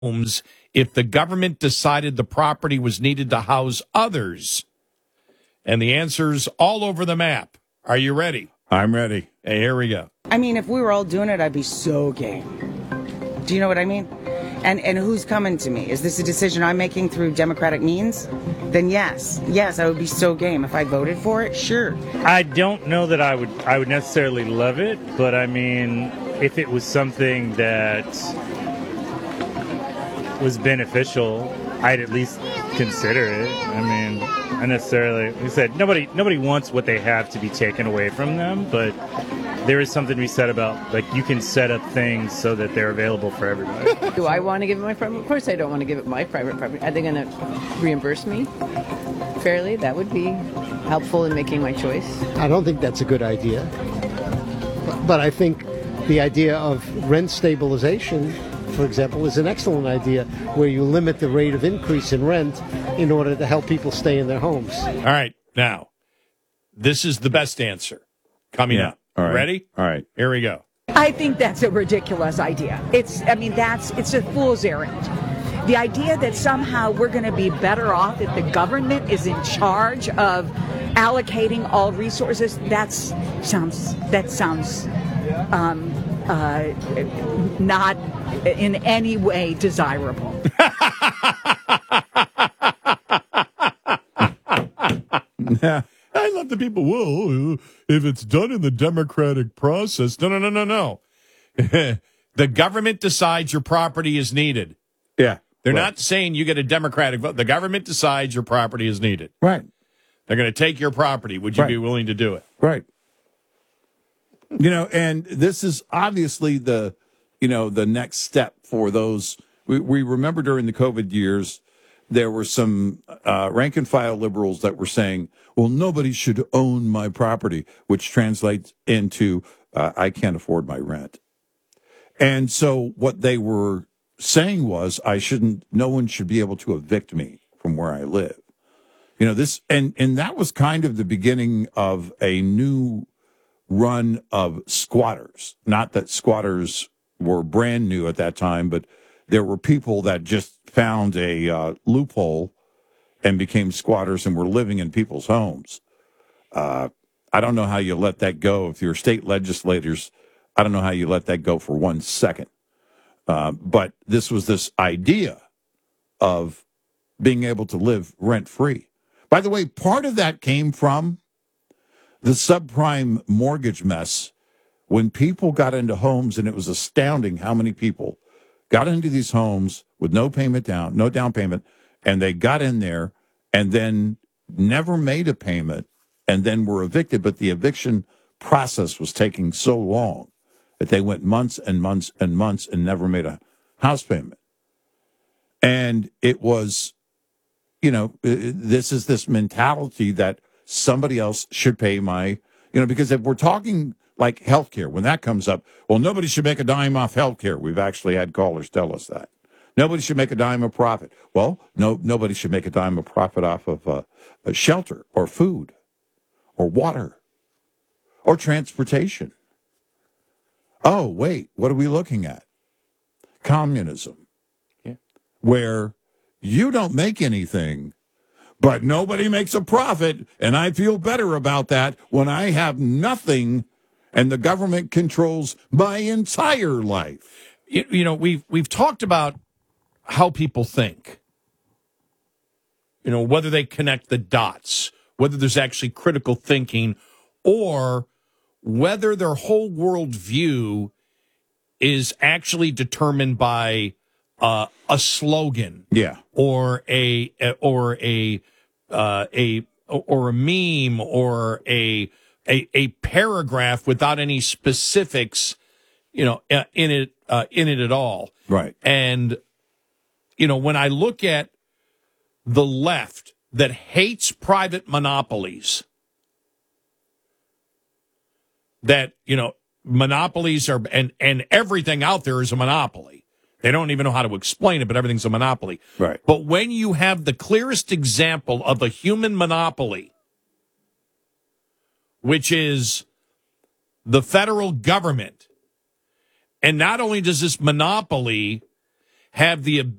homes if the government decided the property was needed to house others? And the answer's all over the map. Are you ready? I'm ready. Hey, here we go. I mean, if we were all doing it, I'd be so game. Do you know what I mean? And who's coming to me? Is this a decision I'm making through democratic means? Then yes, I would be so game. If I voted for it, sure. I don't know that I would necessarily love it, but I mean, if it was something that was beneficial, I'd at least consider it. I mean, I necessarily, like I said, nobody wants what they have to be taken away from them, but there is something to be said about, like, you can set up things so that they're available for everybody. Do I want to give it my private? Of course I don't want to give it my private property. Are they going to reimburse me fairly? That would be helpful in making my choice. I don't think that's a good idea. But I think the idea of rent stabilization, for example, is an excellent idea where you limit the rate of increase in rent in order to help people stay in their homes. All right. Now, this is the best answer coming up. All right. Ready? All right. Here we go. I think that's a ridiculous idea. It's a fool's errand. The idea that somehow we're going to be better off if the government is in charge of allocating all resources, that sounds not in any way desirable. I love the people. Well, if it's done in the democratic process. No. The government decides your property is needed. Yeah. They're not saying you get a democratic vote. The government decides your property is needed. Right. They're going to take your property. Would you be willing to do it? Right. And this is obviously the next step for those. We remember during the COVID years, there were some rank and file liberals that were saying, well, nobody should own my property, which translates into I can't afford my rent. And so what they were saying was no one should be able to evict me from where I live. This, and that was kind of the beginning of a new run of squatters. Not that squatters were brand new at that time, but there were people that just found a loophole and became squatters and were living in people's homes. I don't know how you let that go. If you're state legislators, I don't know how you let that go for 1 second. But this was this idea of being able to live rent-free. By the way, part of that came from the subprime mortgage mess when people got into homes, and it was astounding how many people got into these homes with no down payment, and they got in there and then never made a payment and then were evicted. But the eviction process was taking so long that they went months and months and months and never made a house payment. And it was, this is this mentality that somebody else should pay because if we're talking like healthcare, when that comes up, well, nobody should make a dime off healthcare. We've actually had callers tell us that. Nobody should make a dime of profit. Well, nobody should make a dime of profit off of shelter or food or water or transportation. Oh, wait, what are we looking at? Communism, where you don't make anything, but nobody makes a profit, and I feel better about that when I have nothing and the government controls my entire life. We've talked about how people think, whether they connect the dots, whether there's actually critical thinking, or whether their whole worldview is actually determined by a slogan, or a meme, or a paragraph without any specifics, in it at all. Right. And when I look at the left that hates private monopolies, that, monopolies are, and everything out there is a monopoly. They don't even know how to explain it, but everything's a monopoly. Right. But when you have the clearest example of a human monopoly, which is the federal government, and not only does this monopoly have the